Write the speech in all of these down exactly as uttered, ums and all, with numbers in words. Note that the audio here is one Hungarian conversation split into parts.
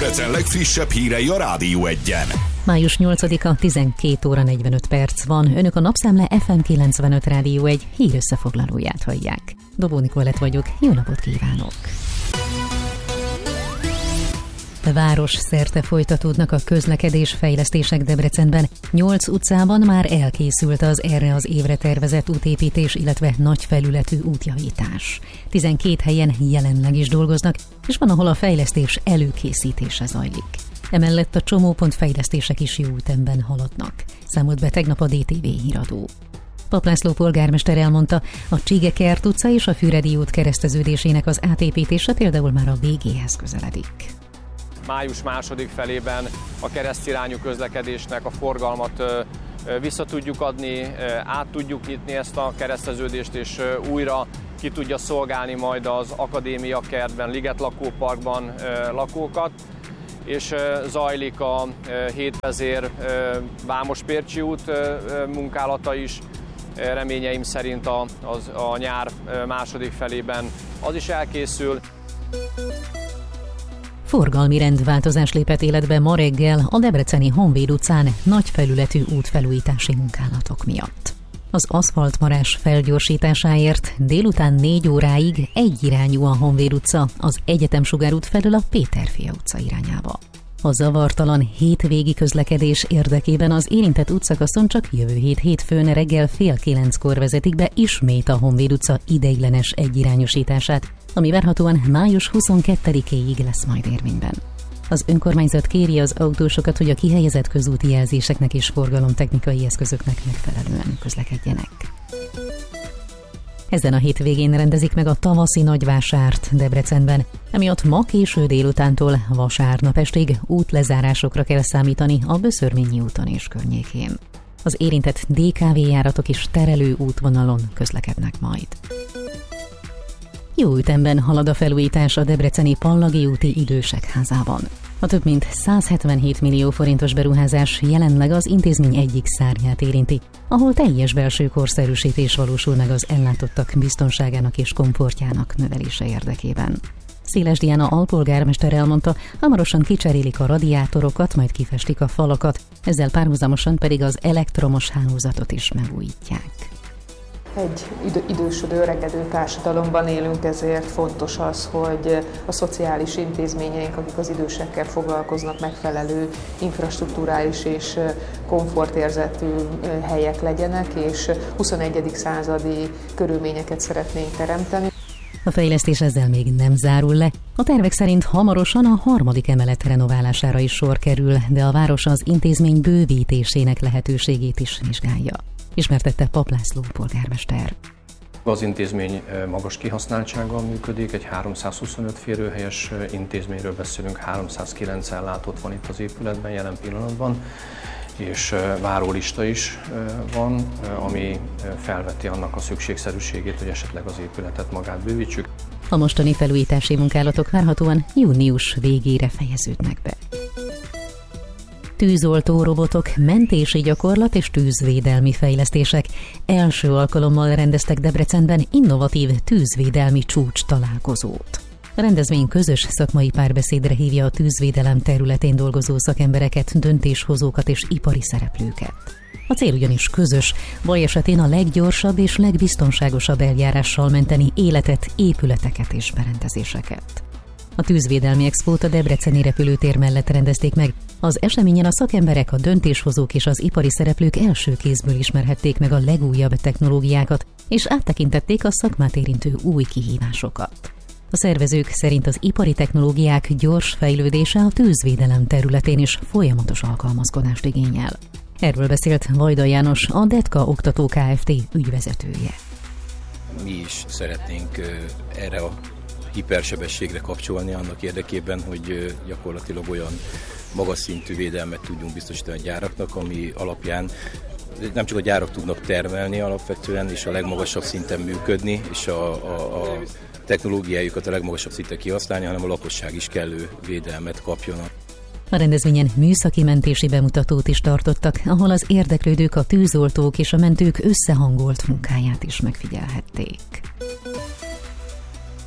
Debrecen legfrissebb hírei a Rádió Egyen. május nyolcadika, tizenkét óra negyvenöt perc van. Önök a Napszemle ef em kilencvenöt Rádió egy hírösszefoglalóját hallják. Dobó Nikolett vagyok, jó napot kívánok! A város szerte folytatódnak a közlekedésfejlesztések Debrecenben. Nyolc utcában már elkészült az erre az évre tervezett útépítés, illetve nagy felületű útjavítás. tizenkét helyen jelenleg is dolgoznak, és van, ahol a fejlesztés előkészítése zajlik. Emellett a csomópont fejlesztések is jó ütemben haladnak, számolt be tegnap a dé té vé híradó. Papp László polgármester elmondta, a Csigekert utca és a Füredi út kereszteződésének az átépítése például már a végéhez közeledik. Május második felében a keresztirányú közlekedésnek a forgalmat vissza tudjuk adni, át tudjuk nyitni ezt a kereszteződést, és újra ki tudja szolgálni majd az Akadémia kertben, Liget lakóparkban lakókat, és zajlik a hétvezér Vámos-Pércsi út munkálata is. Reményeim szerint a, az, a nyár második felében az is elkészül. Forgalmi rendváltozás lépett életbe ma reggel a debreceni Honvéd utcán nagy felületű útfelújítási munkálatok miatt. Az aszfaltmarás felgyorsításáért délután négy óráig egyirányú a Honvéd utca az Egyetemsugár út felől a Péterfia utca irányába. A zavartalan hétvégi közlekedés érdekében az érintett útszakaszon csak jövő hét hétfőn reggel fél kilenckor vezetik be ismét a Honvéd utca ideiglenes egyirányosítását, ami várhatóan május huszonkettedikéig lesz majd érvényben. Az önkormányzat kéri az autósokat, hogy a kihelyezett közúti jelzéseknek és forgalomtechnikai eszközöknek megfelelően közlekedjenek. Ezen a hétvégén rendezik meg a tavaszi nagyvásárt Debrecenben, emiatt ma késő délutántól vasárnap estig útlezárásokra kell számítani a Böszörményi úton és környékén. Az érintett dé ká vé járatok is terelő útvonalon közlekednek majd. Jó ütemben halad a felújítás a debreceni Pallagi úti idősek házában. A több mint százhetvenhét millió forintos beruházás jelenleg az intézmény egyik szárnyát érinti, ahol teljes belső korszerűsítés valósul meg az ellátottak biztonságának és komfortjának növelése érdekében. Széles Diana alpolgármester elmondta, hamarosan kicserélik a radiátorokat, majd kifestik a falakat, ezzel párhuzamosan pedig az elektromos hálózatot is megújítják. Egy idő, idősödő, öregedő társadalomban élünk, ezért fontos az, hogy a szociális intézményeink, akik az idősekkel foglalkoznak, megfelelő infrastrukturális és komfortérzetű helyek legyenek, és huszonegyedik századi körülményeket szeretnénk teremteni. A fejlesztés ezzel még nem zárul le. A tervek szerint hamarosan a harmadik emelet renoválására is sor kerül, de a város az intézmény bővítésének lehetőségét is vizsgálja, ismertette Papp László polgármester. Az intézmény magas kihasználtsággal működik, egy háromszázhuszonöt férőhelyes intézményről beszélünk, háromszázkilenc ellátott van itt az épületben jelen pillanatban, és várólista is van, ami felveti annak a szükségszerűségét, hogy esetleg az épületet magát bővítsük. A mostani felújítási munkálatok várhatóan június végére fejeződnek be. Tűzoltó robotok, mentési gyakorlat és tűzvédelmi fejlesztések. Első alkalommal rendeztek Debrecenben innovatív tűzvédelmi csúcs találkozót. A rendezvény közös szakmai párbeszédre hívja a tűzvédelem területén dolgozó szakembereket, döntéshozókat és ipari szereplőket. A cél ugyanis közös, baj esetén a leggyorsabb és legbiztonságosabb eljárással menteni életet, épületeket és berendezéseket. A tűzvédelmi expót a debreceni repülőtér mellett rendezték meg. Az eseményen a szakemberek, a döntéshozók és az ipari szereplők első kézből ismerhették meg a legújabb technológiákat, és áttekintették a szakmát érintő új kihívásokat. A szervezők szerint az ipari technológiák gyors fejlődése a tűzvédelem területén is folyamatos alkalmazkodást igényel. Erről beszélt Vajda János, a Detka Oktató Kft. Ügyvezetője. Mi is szeretnénk erre a hipersebességre kapcsolni annak érdekében, hogy gyakorlatilag olyan magas szintű védelmet tudjunk biztosítani a gyáraknak, ami alapján nem csak a gyárak tudnak termelni alapvetően, és a legmagasabb szinten működni, és a, a, a technológiájukat a legmagasabb szinten kihasználni, hanem a lakosság is kellő védelmet kapjon. A rendezvényen műszaki mentési bemutatót is tartottak, ahol az érdeklődők, a tűzoltók és a mentők összehangolt munkáját is megfigyelhették.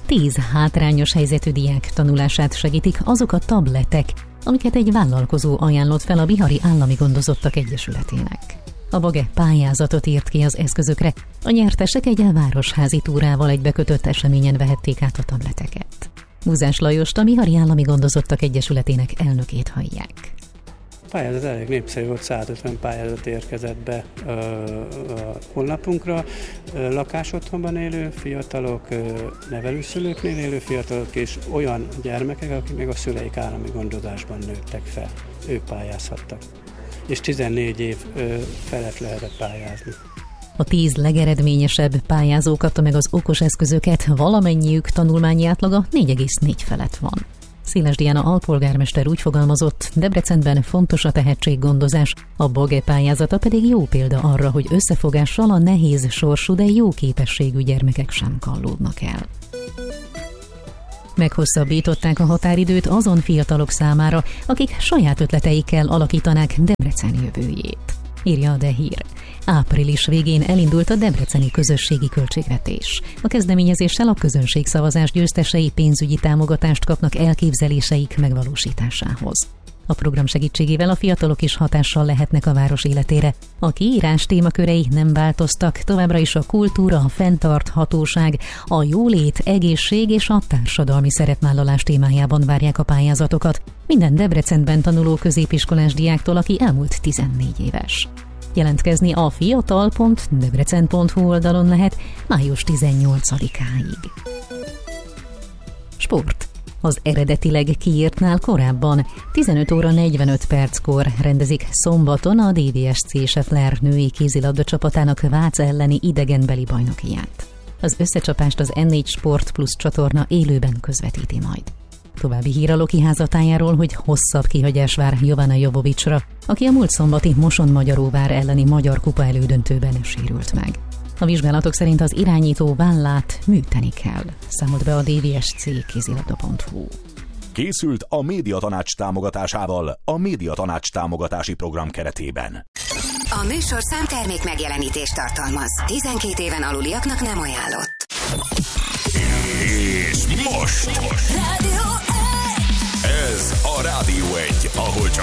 Tíz hátrányos helyzetű diák tanulását segítik azok a tabletek, amiket egy vállalkozó ajánlott fel a Bihari Állami Gondozottak Egyesületének. A BAGE pályázatot írt ki az eszközökre, a nyertesek egy városházi túrával egybekötött eseményen vehették át a tableteket. Buzás Lajost, a Bihari Állami Gondozottak Egyesületének elnökét hallják. A pályázat elég népszerű volt, százötven pályázat érkezett be ö, a honlapunkra. Ö, lakásotthonban élő fiatalok, ö, nevelőszülőknél élő fiatalok és olyan gyermekek, akik meg a szüleik állami gondozásban nőttek fel. Ők pályázhattak. És tizennégy év ö, felett lehetett pályázni. A tíz legeredményesebb pályázó kapta meg az okos eszközöket, valamennyiük tanulmányi átlaga négy egész négy felett van. Széles Diana alpolgármester úgy fogalmazott, Debrecenben fontos a tehetséggondozás, a BAGE pályázata pedig jó példa arra, hogy összefogással a nehéz sorsú, de jó képességű gyermekek sem kallódnak el. Meghosszabbították a határidőt azon fiatalok számára, akik saját ötleteikkel alakítanák Debrecen jövőjét, írja a De Hír. Április végén elindult a debreceni közösségi költségvetés. A kezdeményezéssel a közönségszavazás győztesei pénzügyi támogatást kapnak elképzeléseik megvalósításához. A program segítségével a fiatalok is hatással lehetnek a város életére. A kiírás témakörei nem változtak, továbbra is a kultúra, a fenntarthatóság, a jólét, egészség és a társadalmi szerepvállalás témájában várják a pályázatokat. Minden Debrecenben tanuló középiskolás diáktól, aki elmúlt tizennégy éves. Jelentkezni a fiatal pont debrecen pont hu oldalon lehet május tizennyolcadikáig. Sport. Az eredetileg kiírtnál korábban tizenöt óra negyvenöt perckor rendezik szombaton a dé vé es cé Scheffler női kézilabda csapatának Vác elleni idegenbeli bajnokiját. Az összecsapást az en négy Sport Plus csatorna élőben közvetíti majd. További hír a Loki házatájáról, hogy hosszabb kihagyás vár Jovana Jovovicsra, aki a múlt szombati Moson-Magyaróvár elleni Magyar Kupa elődöntőben sérült meg. A vizsgálatok szerint az irányító vállát műteni kell, számolt be a dé vé es cé kézilabda pont hu. Készült a Médiatanács támogatásával a Médiatanács támogatási program keretében. A műsor számtermék megjelenítést tartalmaz. tizenkét éven aluliaknak nem ajánlott. És most! Ez a Rádió egy, ahol csak